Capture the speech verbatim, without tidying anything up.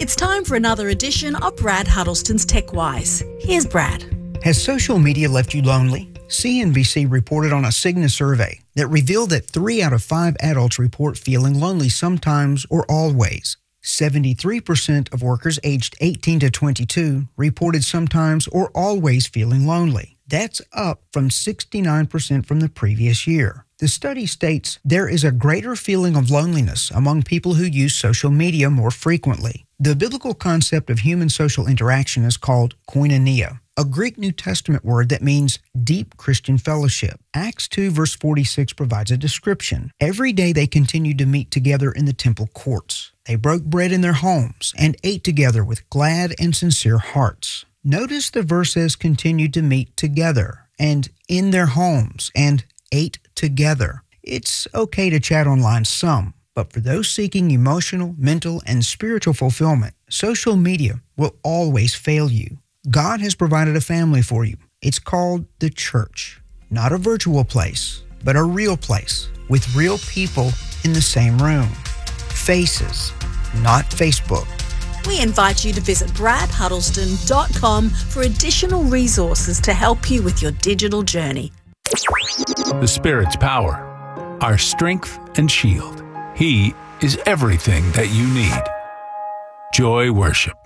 It's time for another edition of Brad Huddleston's TechWise. Here's Brad. Has social media left you lonely? C N B C reported on a Cigna survey that revealed that three out of five adults report feeling lonely sometimes or always. seventy-three percent of workers aged eighteen to twenty-two reported sometimes or always feeling lonely. That's up from sixty-nine percent from the previous year. The study states there is a greater feeling of loneliness among people who use social media more frequently. The biblical concept of human social interaction is called koinonia, a Greek New Testament word that means deep Christian fellowship. Acts two verse forty-six provides a description. Every day they continued to meet together in the temple courts. They broke bread in their homes and ate together with glad and sincere hearts. Notice the verse says continued to meet together and in their homes and ate together. It's okay to chat online some, but for those seeking emotional, mental, and spiritual fulfillment, social media will always fail you. God has provided a family for you. It's called the church. Not a virtual place, but a real place with real people in the same room. Faces, not Facebook. We invite you to visit brad huddleston dot com for additional resources to help you with your digital journey. The Spirit's power, our strength and shield. He is everything that you need. Joy Worship.